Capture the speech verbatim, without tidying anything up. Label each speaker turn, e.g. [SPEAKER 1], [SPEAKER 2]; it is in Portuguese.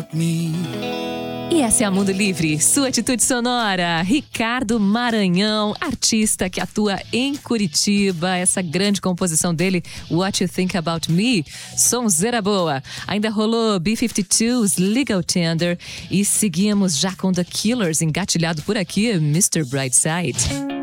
[SPEAKER 1] about me.
[SPEAKER 2] E essa é a Mundo Livre, sua atitude sonora. Ricardo Maranhão, artista que atua em Curitiba. Essa grande composição dele, What You Think About Me, sonzeira boa. Ainda rolou B cinquenta e dois, Legal Tender. E seguimos já com The Killers, engatilhado por aqui, mister Brightside.